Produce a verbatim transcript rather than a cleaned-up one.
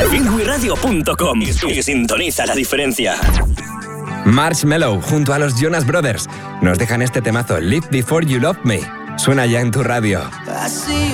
bilwi radio punto com y sintoniza la diferencia. Marshmello, junto a los Jonas Brothers, nos dejan este temazo, Live Before You Love Me. Suena ya en tu radio.